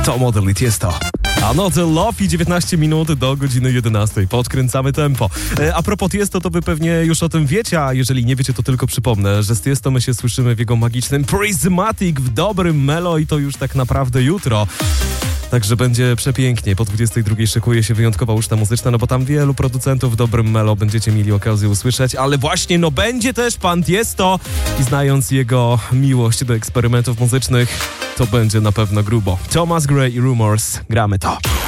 To Model i Tiesto. Another Love i 19 minut do godziny 11. Podkręcamy tempo. A propos Tiesto, to wy pewnie już o tym wiecie, a jeżeli nie wiecie, to tylko przypomnę, że z Tiesto my się słyszymy w jego magicznym Prismatic w dobrym Melo i to już tak naprawdę jutro. Także będzie przepięknie. Po 22 szykuje się wyjątkowa uczta muzyczna, no bo tam wielu producentów w dobrym Melo będziecie mieli okazję usłyszeć, ale właśnie, no będzie też pan Tiesto i znając jego miłość do eksperymentów muzycznych, to będzie na pewno grubo. Thomas Gray i Rumors. Gramy to.